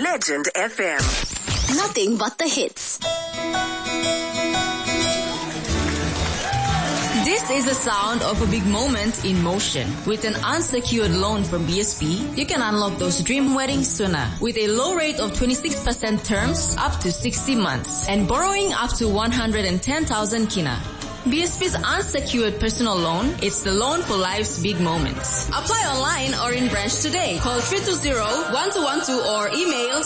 Legend FM. Nothing but the hits. This is the sound of a big moment in motion. With an unsecured loan from BSP, you can unlock those dream weddings sooner. With a low rate of 26% terms up to 60 months and borrowing up to 110,000 kina. BSP's unsecured personal loan, it's the loan for life's big moments. Apply online or in branch today. Call 320-1212 or email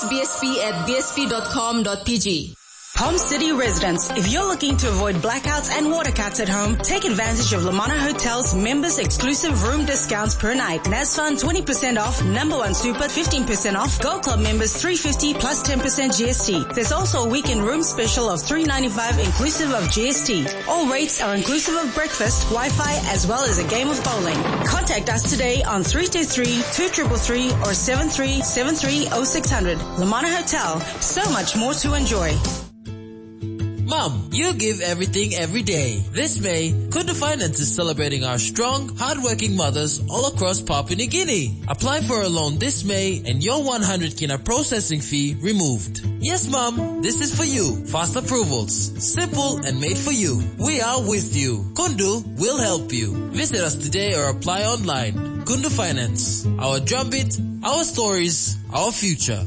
servicebsp@bsp.com.pg. Home City residents, if you're looking to avoid blackouts and water cuts at home, take advantage of Lamana Hotel's members exclusive room discounts per night. NASFUN 20% off, Number One Super 15% off, Gold Club members $350 plus 10% GST. There's also a weekend room special of $395 inclusive of GST. All rates are inclusive of breakfast, Wi-Fi, as well as a game of bowling. Contact us today on 323-2333 or 7373-0600. Lamana Hotel, so much more to enjoy. Mom, you give everything every day. This May, Kundu Finance is celebrating our strong, hardworking mothers all across Papua New Guinea. Apply for a loan this May and your 100 kina processing fee removed. Yes, Mom, this is for you. Fast approvals, simple and made for you. We are with you. Kundu will help you. Visit us today or apply online. Kundu Finance. Our drumbeat, our stories, our future.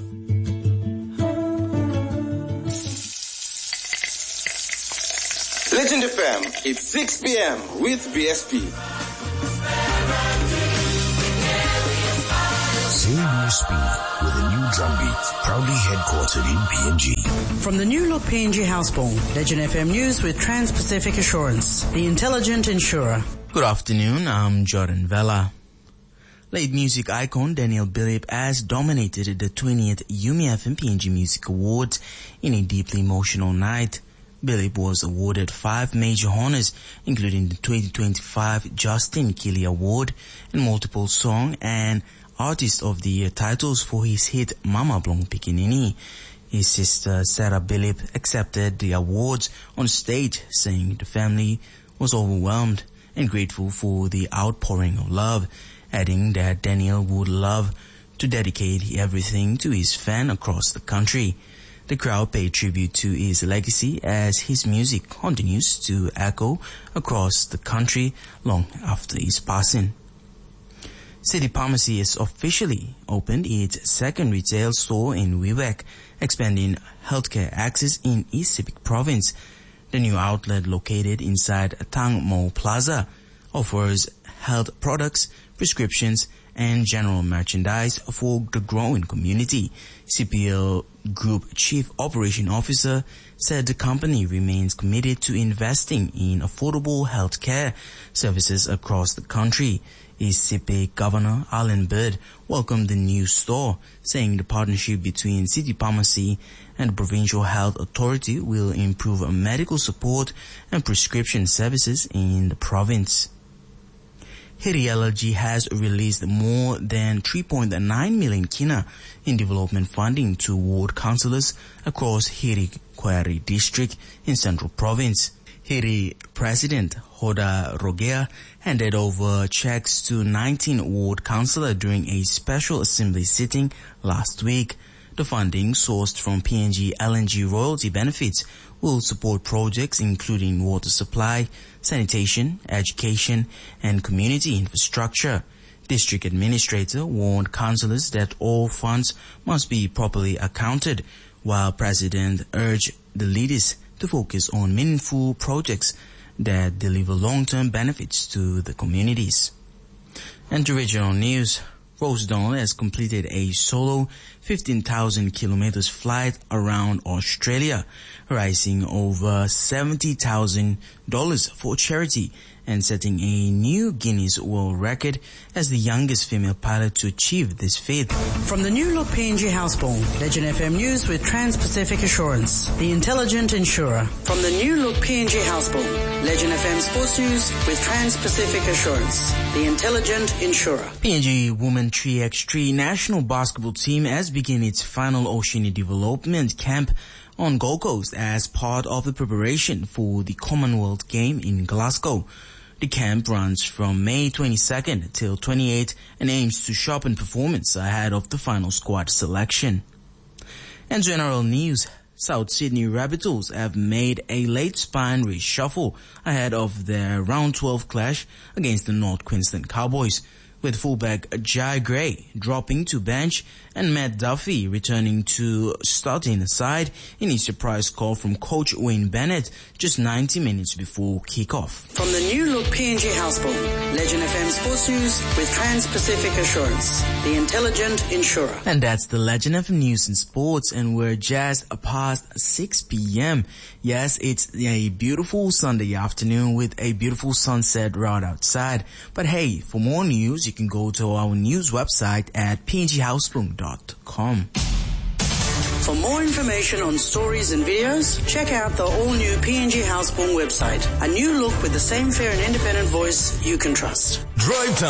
Legend FM, it's 6 p.m. with BSP. Say BSP with a new drumbeat, proudly headquartered in PNG. From the new look PNG Houseborn, Legend FM News with Trans-Pacific Assurance, the intelligent insurer. Good afternoon, I'm Jordan Vella. Late music icon Daniel Bilip has dominated the 20th Yumi FM PNG Music Awards in a deeply emotional night. Bilip was awarded 5 major honors, including the 2025 Justin Kelly Award and multiple Song and Artist of the Year titles for his hit Mama Blong Pikinini. His sister Sarah Bilip accepted the awards on stage, saying the family was overwhelmed and grateful for the outpouring of love, adding that Daniel would love to dedicate everything to his fan across the country. The crowd paid tribute to his legacy as his music continues to echo across the country long after his passing. City Pharmacy has officially opened its second retail store in Wewak, expanding healthcare access in East Sepik Province. The new outlet, located inside Tang Mo Plaza, offers health products, prescriptions, and general merchandise for the growing community. CPL Group Chief Operation Officer said the company remains committed to investing in affordable healthcare services across the country. Isipe Governor Alan Bird welcomed the new store, saying the partnership between City Pharmacy and the Provincial Health Authority will improve medical support and prescription services in the province. Hiri LLG has released more than 3.9 million kina in development funding to ward councillors across Hiri Quarry District in Central Province. Hiri President Hoda Rogea handed over checks to 19 ward councillors during a special assembly sitting last week. The funding, sourced from PNG LNG royalty benefits, will support projects including water supply, sanitation, education, and community infrastructure. District Administrator warned councillors that all funds must be properly accounted, while President urged the leaders to focus on meaningful projects that deliver long-term benefits to the communities. And to regional news, Rose Donald has completed a solo 15,000 kilometers flight around Australia, raising over $70,000 for charity and setting a new Guinness World Record as the youngest female pilot to achieve this feat. From the new look PNG Houseborn, Legend FM News with Trans-Pacific Assurance, the intelligent insurer. From the new look PNG Houseborn, Legend FM Sports News with Trans-Pacific Assurance, the intelligent insurer. PNG Women 3x3 national basketball team has begun its final Oceania Development Camp on Gold Coast as part of the preparation for the Commonwealth Game in Glasgow. The camp runs from May 22nd till 28th and aims to sharpen performance ahead of the final squad selection. And general news. South Sydney Rabbitohs have made a late spine reshuffle ahead of their round 12 clash against the North Queensland Cowboys, with fullback Jai Gray dropping to bench and Matt Duffy returning to starting the side in a surprise call from coach Wayne Bennett just 90 minutes before kickoff. From the new look PNG Houseboat, Legend FM Sports News with Trans-Pacific Assurance, the intelligent insurer. And that's the Legend FM News and Sports, and we're just past 6 p.m. Yes, it's a beautiful Sunday afternoon with a beautiful sunset right outside. But hey, for more news, you can go to our news website at pnghouseboom.com. For more information on stories and videos, check out the all-new PNG Houseboom website. A new look with the same fair and independent voice you can trust. Drive time.